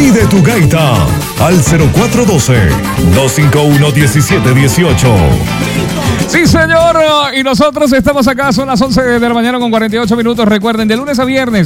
Pide tu gaita al 0412-251-1718. Sí, señor, y nosotros estamos acá, son las 11 de la mañana con 48 minutos. Recuerden, de lunes a viernes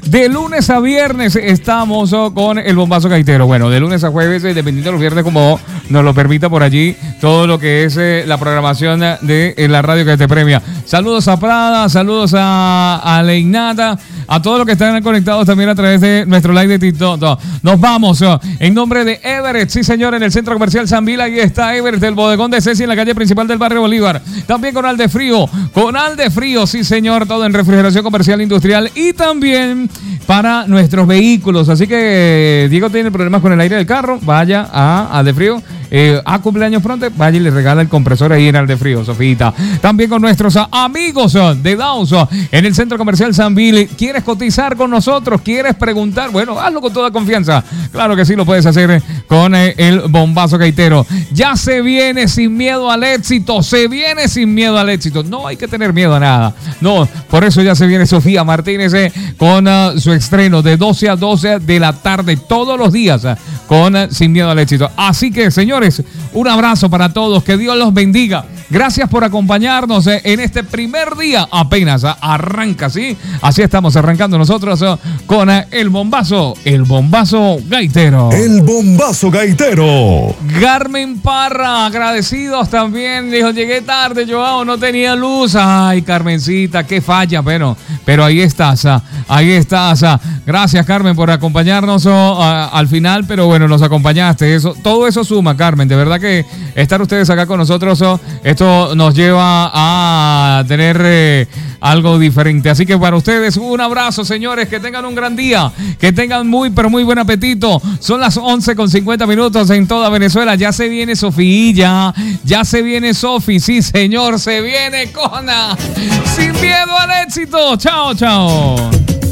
estamos con el bombazo gaitero. Bueno, de lunes a jueves, dependiendo de los viernes, como nos lo permita por allí, todo lo que es la programación de la radio que te premia. Saludos a Prada, saludos a Leinata, a todos los que están conectados también a través de nuestro live de TikTok. Nos vamos en nombre de Everett, sí señor, en el Centro Comercial San Vil. Ahí está Everett, del bodegón de Ceci en la calle principal del barrio Bolívar. También con Aldefrío, sí señor, todo en refrigeración comercial industrial y también para nuestros vehículos. Así que Diego tiene problemas con el aire del carro, vaya a Aldefrío. A cumpleaños pronto, vaya y le regala el compresor ahí en Aldefrío, Sofita. También con nuestros amigos de Daus en el Centro Comercial San Vil. ¿Quieres cotizar con nosotros? ¿Quieres preguntar? Bueno, hazlo con toda confianza. Claro que sí, lo puedes hacer con el bombazo gaitero. Ya se viene sin miedo al éxito. No hay que tener miedo a nada. No, por eso ya se viene Sofía Martínez con su estreno de 12 a 12 de la tarde todos los días con Sin Miedo al Éxito. Así que, señores, un abrazo para todos, que Dios los bendiga. Gracias por acompañarnos en este primer día, apenas arranca, ¿sí? Así estamos arrancando nosotros con el bombazo gaitero. El bombazo gaitero. Carmen Parra, agradecidos también, dijo, llegué tarde, Joao, no tenía luz. Ay, Carmencita, qué falla, bueno, pero ahí estás. Gracias, Carmen, por acompañarnos al final, pero bueno, nos acompañaste. Todo eso suma, Carmen, de verdad que estar ustedes acá con nosotros, esto nos lleva a tener algo diferente. Así que para ustedes, un abrazo, señores, que tengan un gran día, que tengan muy, pero muy buen apetito. Son las 11:50 en toda Venezuela. Ya se viene Sofía, ya se viene Sofi, sí, señor, se viene con Sin Miedo al Éxito. Chao, chao.